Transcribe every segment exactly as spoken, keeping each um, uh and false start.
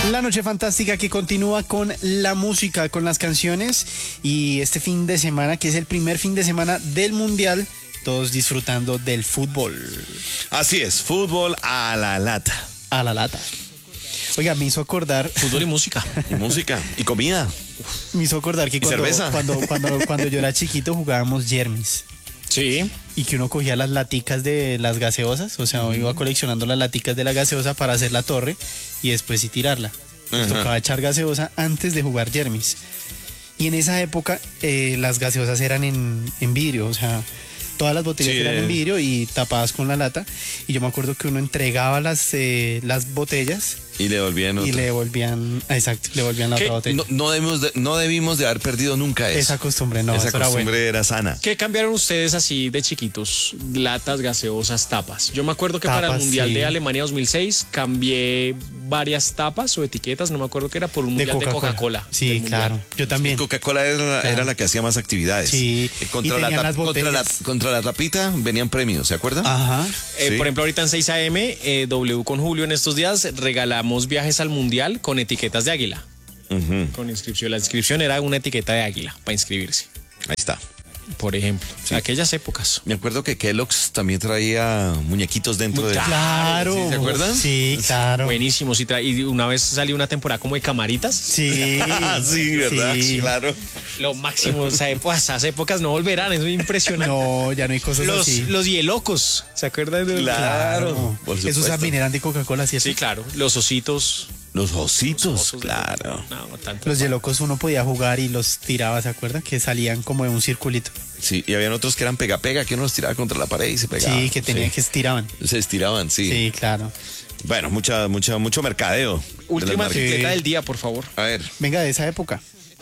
La noche fantástica que continúa con la música, con las canciones y este fin de semana, que es el primer fin de semana del Mundial, todos disfrutando del fútbol. Así es, fútbol a la lata. A la lata. Oiga, me hizo acordar... Fútbol y música. Y música, y comida. Me hizo acordar que cuando, cerveza? cuando, cuando, cuando yo era chiquito jugábamos Jermis. Sí. Y que uno cogía las laticas de las gaseosas, o sea, mm. iba coleccionando las laticas de la gaseosa para hacer la torre y después sí tirarla. Nos tocaba echar gaseosa antes de jugar Jermis. Y en esa época eh, las gaseosas eran en, en vidrio, o sea, todas las botellas sí, eran en vidrio y tapadas con la lata. Y yo me acuerdo que uno entregaba las, eh, las botellas. Y le devolvían otra. Y le devolvían, exacto, le devolvían la ¿Qué? otra botella. No, no, debimos de, no debimos de haber perdido nunca eso. Esa costumbre, no, Esa eso era costumbre bueno. era sana. ¿Qué cambiaron ustedes así de chiquitos? Latas, gaseosas, tapas. Yo me acuerdo que Tapas, para el Mundial sí. de Alemania dos mil seis cambié varias tapas o etiquetas, no me acuerdo qué era, por un Mundial de Coca-Cola. Coca sí, Del claro. mundial. Yo también. Coca-Cola era, claro. era la que hacía más actividades. Sí. Eh, Contra, y la, las contra, la, contra la tapita venían premios, ¿se acuerdan? Ajá. Eh, Sí. Por ejemplo, ahorita en seis a eme, eh, W con Julio en estos días regalamos viajes al Mundial con etiquetas de águila. Uh-huh. Con inscripción. La inscripción era una etiqueta de águila para inscribirse, Ahí está. por ejemplo. Sí. Aquellas épocas. Me acuerdo que Kellogg's también traía muñequitos dentro Muy de... Claro. ¿Sí? ¿Se acuerdan? Sí, claro. Buenísimos. Y, tra- y una vez salió una temporada como de camaritas. Sí. Ah, sí, ¿verdad? Sí. Claro. Lo máximo. O sea, pues, esas épocas no volverán. Es impresionante. No, ya no hay cosas Los, así. los hielocos. ¿Se acuerdan de Claro. Por Esos supuesto. también eran de Coca-Cola, ¿cierto? Sí, claro. Los ositos. Los ositos, Los osos de- claro. No, no tanto. Los yelocos uno podía jugar y los tiraba, ¿se acuerdan? Que salían como de un circulito. Sí, y habían otros que eran pega-pega, que uno los tiraba contra la pared y se pegaban. Sí, que tenían que estiraban. Se estiraban, sí. Sí, claro. Bueno, mucha, mucha, mucho mercadeo. de las Última marcas. etiqueta del día, por favor. A ver, Venga, de esa época.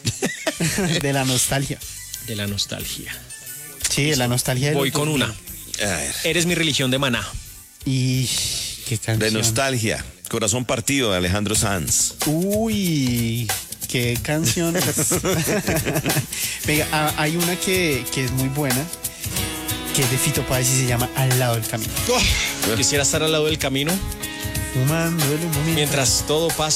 De la nostalgia. De la nostalgia. Sí, de la nostalgia. de Voy los con dos una. mil. a ver. Eres mi religión de Maná. Y qué canción. De nostalgia. Corazón partido de Alejandro Sanz. Uy, qué canción. Venga, ah, hay una que, que es muy buena, que es de Fito Páez y se llama Al lado del camino. Quisiera estar al lado del camino Fumando el humo mientras todo pasa.